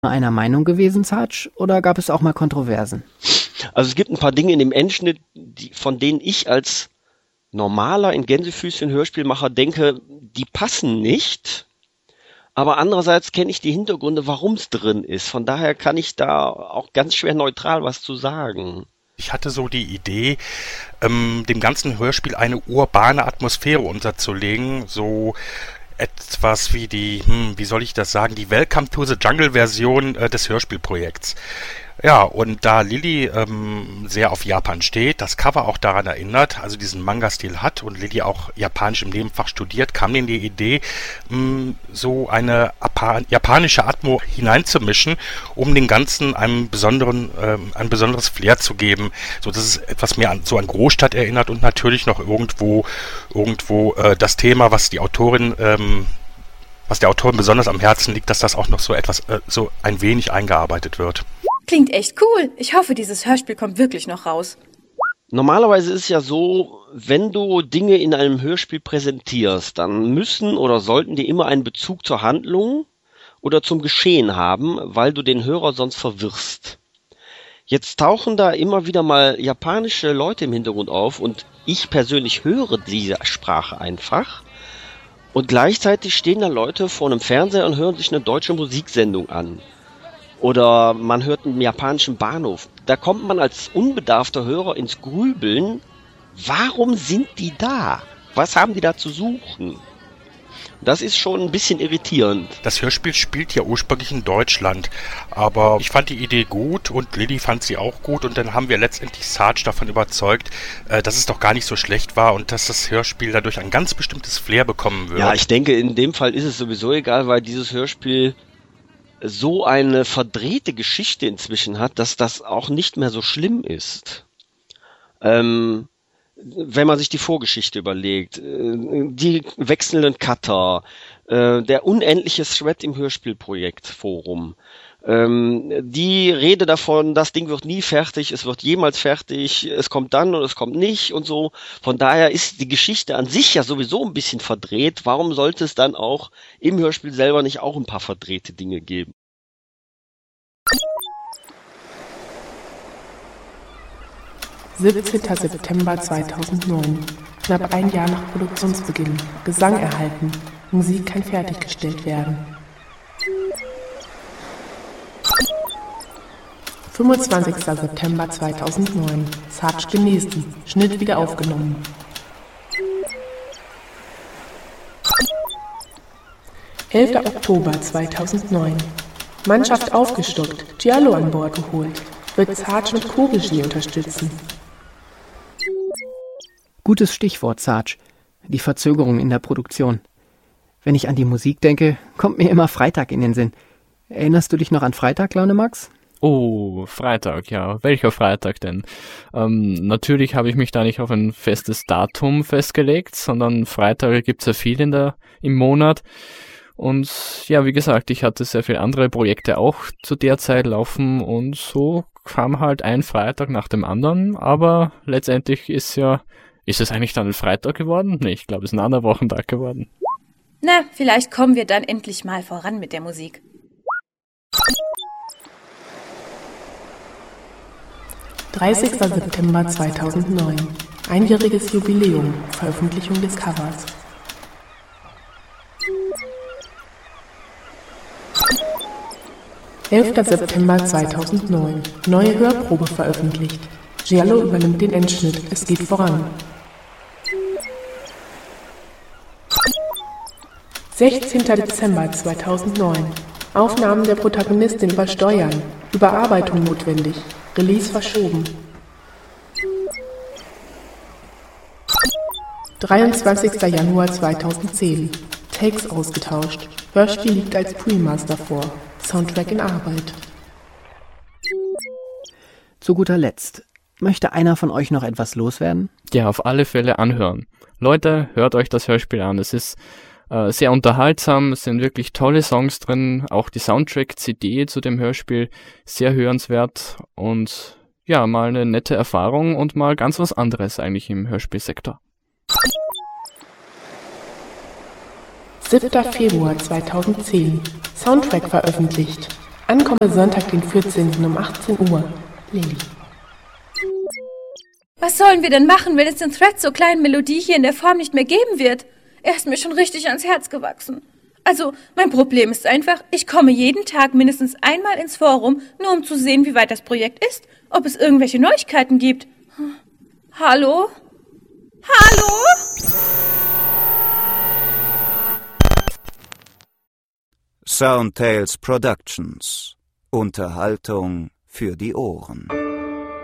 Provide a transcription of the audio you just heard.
einer Meinung gewesen, Sarge, oder gab es auch mal Kontroversen? Also es gibt ein paar Dinge in dem Endschnitt, von denen ich als normaler in Gänsefüßchen Hörspielmacher denke, die passen nicht. Aber andererseits kenne ich die Hintergründe, warum es drin ist. Von daher kann ich da auch ganz schwer neutral was zu sagen. Ich hatte so die Idee, dem ganzen Hörspiel eine urbane Atmosphäre unterzulegen, so etwas wie die, wie soll ich das sagen, die Welcome to the Jungle-Version des Hörspielprojekts. Ja, und da Lilly sehr auf Japan steht, das Cover auch daran erinnert, also diesen Manga-Stil hat und Lilly auch Japanisch im Nebenfach studiert, kam denen die Idee, so eine japanische Atmo hineinzumischen, um den Ganzen ein besonderes Flair zu geben, so dass es etwas mehr an Großstadt erinnert und natürlich noch irgendwo das Thema, was der Autorin besonders am Herzen liegt, dass das auch noch so etwas, so ein wenig eingearbeitet wird. Klingt echt cool. Ich hoffe, dieses Hörspiel kommt wirklich noch raus. Normalerweise ist es ja so, wenn du Dinge in einem Hörspiel präsentierst, dann müssen oder sollten die immer einen Bezug zur Handlung oder zum Geschehen haben, weil du den Hörer sonst verwirrst. Jetzt tauchen da immer wieder mal japanische Leute im Hintergrund auf und ich persönlich höre diese Sprache einfach. Und gleichzeitig stehen da Leute vor einem Fernseher und hören sich eine deutsche Musiksendung an. Oder man hört einen japanischen Bahnhof. Da kommt man als unbedarfter Hörer ins Grübeln. Warum sind die da? Was haben die da zu suchen? Das ist schon ein bisschen irritierend. Das Hörspiel spielt ja ursprünglich in Deutschland, aber ich fand die Idee gut und Lilly fand sie auch gut und dann haben wir letztendlich Sarge davon überzeugt, dass es doch gar nicht so schlecht war und dass das Hörspiel dadurch ein ganz bestimmtes Flair bekommen wird. Ja, ich denke, in dem Fall ist es sowieso egal, weil dieses Hörspiel so eine verdrehte Geschichte inzwischen hat, dass das auch nicht mehr so schlimm ist. Wenn man sich die Vorgeschichte überlegt, die wechselnden Cutter, der unendliche Thread im Hörspielprojektforum, die Rede davon, das Ding wird nie fertig, es wird jemals fertig, es kommt dann und es kommt nicht und so. Von daher ist die Geschichte an sich ja sowieso ein bisschen verdreht. Warum sollte es dann auch im Hörspiel selber nicht auch ein paar verdrehte Dinge geben? »17. September 2009. Knapp ein Jahr nach Produktionsbeginn. Gesang erhalten. Musik kann fertiggestellt werden. 25. September 2009. Sarge genesen. Schnitt wieder aufgenommen. 11. Oktober 2009. Mannschaft aufgestockt. Giallo an Bord geholt. Wird Sarge mit Co-Regie unterstützen. Gutes Stichwort, Sarge. Die Verzögerung in der Produktion. Wenn ich an die Musik denke, kommt mir immer Freitag in den Sinn. Erinnerst du dich noch an Freitag, Laune Max? Oh, Freitag, ja. Welcher Freitag denn? Natürlich habe ich mich da nicht auf ein festes Datum festgelegt, sondern Freitage gibt's ja viel im Monat. Und ja, wie gesagt, ich hatte sehr viele andere Projekte auch zu der Zeit laufen und so kam halt ein Freitag nach dem anderen, aber letztendlich ist es eigentlich dann ein Freitag geworden? Nee, ich glaube, es ist ein anderer Wochentag geworden. Na, vielleicht kommen wir dann endlich mal voran mit der Musik. »30. September 2009. Einjähriges Jubiläum. Veröffentlichung des Covers. 11. September 2009. Neue Hörprobe veröffentlicht. Giallo übernimmt den Endschnitt. Es geht voran. 16. Dezember 2009. Aufnahmen der Protagonistin übersteuern. Überarbeitung notwendig. Release verschoben. 23. Januar 2010. Takes ausgetauscht. Hörspiel liegt als Premaster vor. Soundtrack in Arbeit. Zu guter Letzt. Möchte einer von euch noch etwas loswerden? Ja, auf alle Fälle anhören. Leute, hört euch das Hörspiel an. Es ist sehr unterhaltsam, es sind wirklich tolle Songs drin. Auch die Soundtrack-CD zu dem Hörspiel sehr hörenswert und ja, mal eine nette Erfahrung und mal ganz was anderes eigentlich im Hörspielsektor. 7. Februar 2010. Soundtrack veröffentlicht. Ankomme Sonntag, den 14. um 18 Uhr. Lilly. Was sollen wir denn machen, wenn es den Thread zur kleinen Melodie hier in der Form nicht mehr geben wird? Er ist mir schon richtig ans Herz gewachsen. Also, mein Problem ist einfach, ich komme jeden Tag mindestens einmal ins Forum, nur um zu sehen, wie weit das Projekt ist, ob es irgendwelche Neuigkeiten gibt. Hallo? Hallo? Soundtales Productions. Unterhaltung für die Ohren.